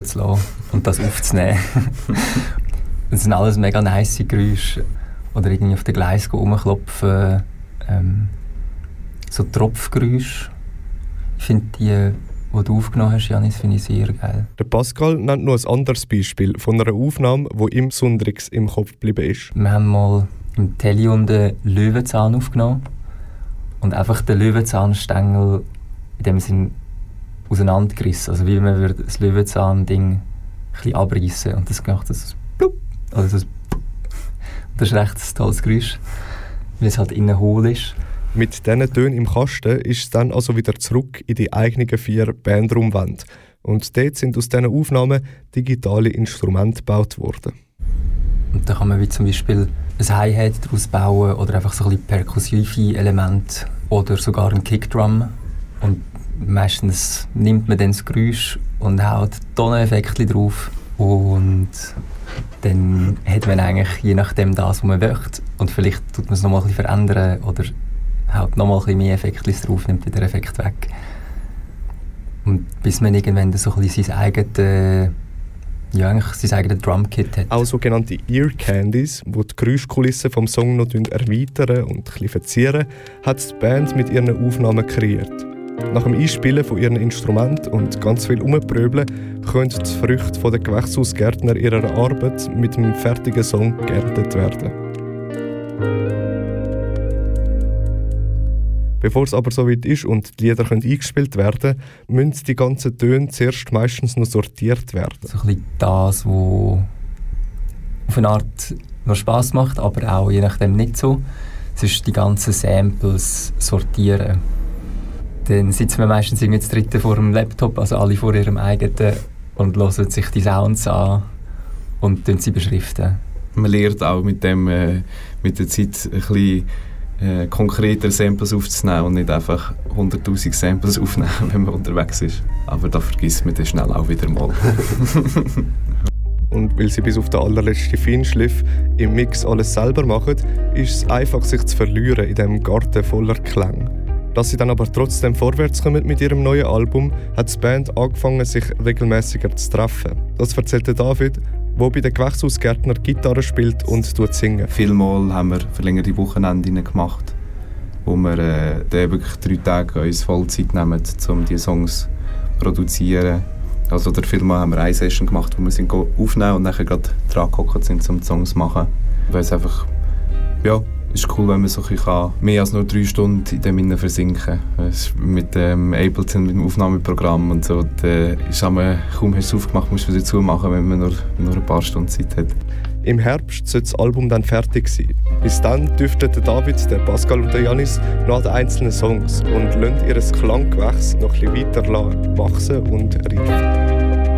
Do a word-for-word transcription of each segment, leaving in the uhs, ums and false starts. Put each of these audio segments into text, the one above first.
zu lassen und das aufzunehmen. Das sind alles mega nice Geräusche. Oder irgendwie auf den Gleis rumklopfen. Ähm, so Tropfgeräusche. Ich finde die, die du aufgenommen hast, Janis, finde ich sehr geil. Der Pascal nennt noch ein anderes Beispiel von einer Aufnahme, die ihm besonders im Kopf geblieben ist. Wir haben mal im Telion den Löwenzahn aufgenommen und einfach den Löwenzahnstängel in dem Sinn auseinandergerissen. Also wie man würde das Löwenzahn-Ding ein bisschen abreißen und das gemacht das Plupp. Also das, das ist recht ein tolles Geräusch, weil es halt innen hohl ist. Mit diesen Tönen im Kasten ist es dann also wieder zurück in die eigenen vier Bandraumwände. Und dort sind aus diesen Aufnahmen digitale Instrumente gebaut worden. Und da kann man wie zum Beispiel ein Hi-Hat daraus bauen oder einfach so ein bisschen perkussive Elemente oder sogar ein Kickdrum. Und meistens nimmt man dann das Geräusch und haut Toneffekte drauf. Und dann hat man eigentlich je nachdem das, was man möchte. Und vielleicht tut man es noch mal ein bisschen verändern oder haut noch mal ein bisschen mehr Effekte drauf, nimmt den Effekt weg. Und bis man irgendwann so ein bisschen sein eigenes, ja, eigentlich sein eigenes Drumkit hat. Auch sogenannte Ear Candies, die die Geräuschkulisse vom Song noch erweitern und ein bisschen verzieren, hat die Band mit ihren Aufnahmen kreiert. Nach dem Einspielen von ihren Instrumenten und ganz viel Umpröbeln können die Früchte der Gewächshausgärtner ihrer Arbeit mit dem fertigen Song geerntet werden. Bevor es aber soweit ist und die Lieder können eingespielt werden, müssen die ganzen Töne zuerst meistens noch sortiert werden. So ein bisschen das, was auf eine Art noch Spass macht, aber auch je nachdem nicht so. Es ist die ganzen Samples sortieren. Dann sitzen wir meistens irgendwie zu dritten vor dem Laptop, also alle vor ihrem eigenen, und hören sich die Sounds an und sie beschriften. Man lernt auch mit, dem, äh, mit der Zeit ein bisschen äh, konkreter Samples aufzunehmen und nicht einfach hunderttausend Samples aufnehmen, wenn man unterwegs ist. Aber da vergisst man dann schnell auch wieder mal. Und weil sie bis auf den allerletzten Feinschliff im Mix alles selber machen, ist es einfach, sich zu verlieren in diesem Garten voller Klänge. Dass sie dann aber trotzdem vorwärts kommen mit ihrem neuen Album, hat die Band angefangen, sich regelmäßiger zu treffen. Das erzählt David, der bei den Gewächshausgärtner Gitarre spielt und singt. Vielmal haben wir verlängerte Wochenenden gemacht, wo wir äh, dann wirklich drei Tage uns Vollzeit nehmen, um diese Songs zu produzieren. Also oder vielmal haben wir eine Session gemacht, wo wir sind aufnehmen und nachher gerade dran gehockt sind, um die Songs zu machen. Weil es einfach, ja, ist cool, wenn man so kann, mehr als nur drei Stunden in dem Innen versinken kann. Mit dem Ableton, mit dem Aufnahmeprogramm und so, da ist einmal, kaum hast du es aufgemacht, musst du wieder zumachen, wenn man nur, nur ein paar Stunden Zeit hat. Im Herbst soll das Album dann fertig sein. Bis dann dürften der David, der Pascal und der Janis noch an den einzelnen Songs und lassen ihr Klanggewächs noch ein bisschen weiter wachsen und reifen.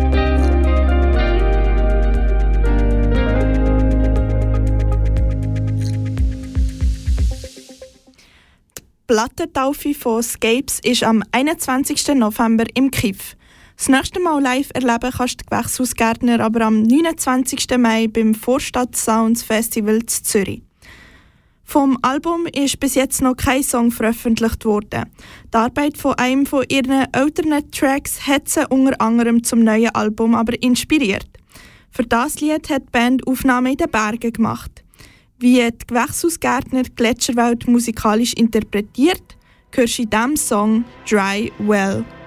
Die Plattentaufe von Scapes ist am einundzwanzigsten November im Kiff. Das nächste Mal live erleben kannst du die Gewächshausgärtner aber am neunundzwanzigsten Mai beim Vorstadt Sounds Festival in Zürich. Vom Album ist bis jetzt noch kein Song veröffentlicht worden. Die Arbeit von einem von ihren älteren Tracks hat sie unter anderem zum neuen Album aber inspiriert. Für das Lied hat die Band Aufnahmen in den Bergen gemacht. Wie die Gewächshausgärtner die Gletscherwelt musikalisch interpretiert, hörst du in diesem Song «Dry Well».